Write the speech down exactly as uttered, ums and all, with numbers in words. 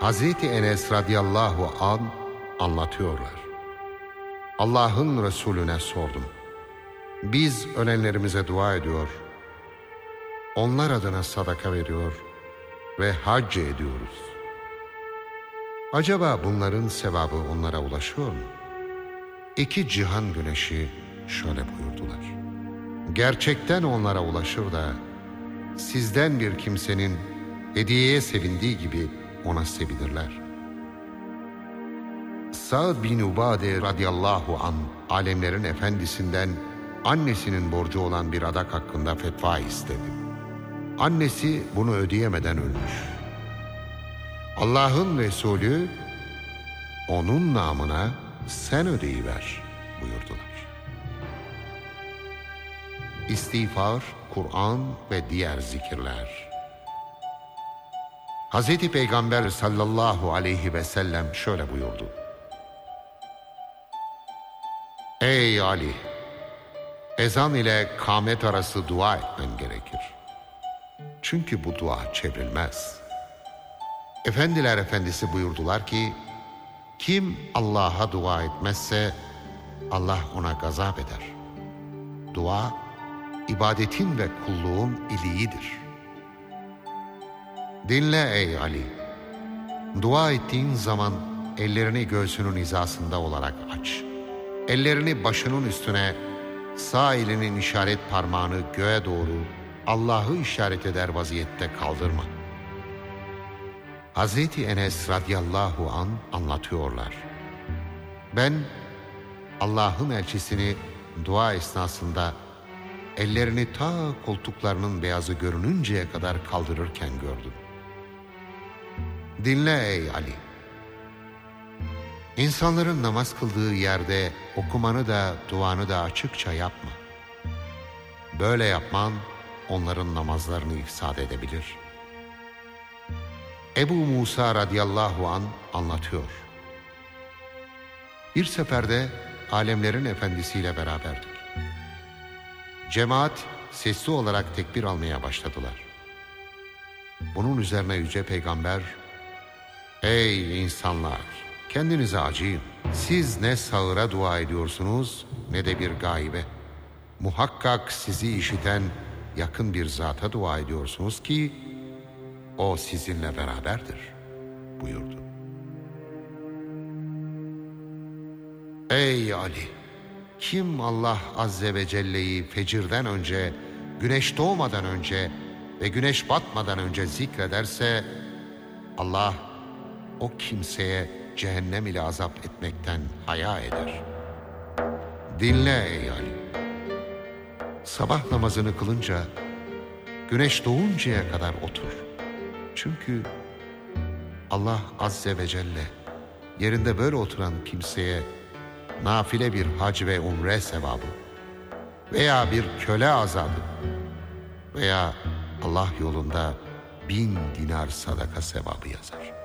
Hazreti Enes radıyallahu an anlatıyorlar. Allah'ın Resulüne sordum. Biz ölenlerimize dua ediyor, onlar adına sadaka veriyor ve hac ediyoruz. Acaba bunların sevabı onlara ulaşıyor mu? İki cihan güneşi şöyle buyurdular. Gerçekten onlara ulaşır da sizden bir kimsenin hediyeye sevindiği gibi ona sevinirler. Sa'd bin Ubade radıyallahu an alemlerin efendisinden annesinin borcu olan bir adak hakkında fetva istedi. Annesi bunu ödeyemeden ölmüş. Allah'ın Resulü onun namına sen ödeyiver buyurdular. İstiğfar, Kur'an ve diğer zikirler. Hazreti Peygamber sallallahu aleyhi ve sellem şöyle buyurdu. Ey Ali! Ezan ile kâmet arası dua etmen gerekir. Çünkü bu dua çevrilmez. Efendiler efendisi buyurdular ki, kim Allah'a dua etmezse Allah ona gazap eder. Dua, ibadetin ve kulluğun iliğidir. Dinle ey Ali! Dua ettiğin zaman ellerini göğsünün hizasında olarak aç. Ellerini başının üstüne, sağ elinin işaret parmağını göğe doğru Allah'ı işaret eder vaziyette kaldırma. Hazreti Enes radıyallahu an anlatıyorlar. Ben Allah'ın elçisini dua esnasında ellerini ta koltuklarının beyazı görününceye kadar kaldırırken gördüm. Dinle ey Ali! İnsanların namaz kıldığı yerde okumanı da duanı da açıkça yapma. Böyle yapman onların namazlarını ifsad edebilir. Ebu Musa radıyallahu an anlatıyor. Bir seferde alemlerin efendisiyle beraberdik. Cemaat sesli olarak tekbir almaya başladılar. Bunun üzerine Yüce Peygamber, ey insanlar! Kendinize acıyın. Siz ne sağıra dua ediyorsunuz ne de bir gaybe. Muhakkak sizi işiten yakın bir zata dua ediyorsunuz ki o sizinle beraberdir buyurdu. Ey Ali! Kim Allah Azze ve Celle'yi fecirden önce, güneş doğmadan önce ve güneş batmadan önce zikrederse Allah o kimseye cehennem ile azap etmekten haya eder. Dinle ey Ali! Sabah namazını kılınca güneş doğuncaya kadar otur. Çünkü Allah Azze ve Celle yerinde böyle oturan kimseye nafile bir hac ve umre sevabı veya bir köle azabı veya Allah yolunda bin dinar sadaka sevabı yazar.